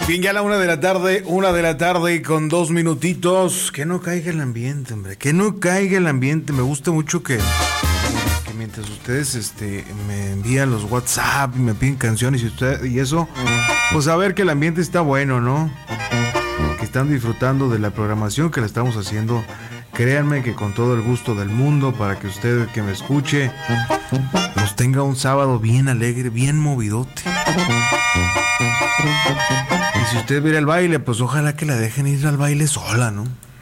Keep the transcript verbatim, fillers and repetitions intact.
Bien, ya a la una de la tarde, una de la tarde con dos minutitos. Que no caiga el ambiente, hombre. Que no caiga el ambiente. Me gusta mucho que, que mientras ustedes este, me envían los WhatsApp y me piden canciones y, usted, y eso, pues a ver que el ambiente está bueno, ¿no? Que están disfrutando de la programación que le estamos haciendo. Créanme que con todo el gusto del mundo para que usted que me escuche nos tenga un sábado bien alegre, bien movidote. Y si usted viera el baile, pues ojalá que la dejen ir al baile sola, ¿no?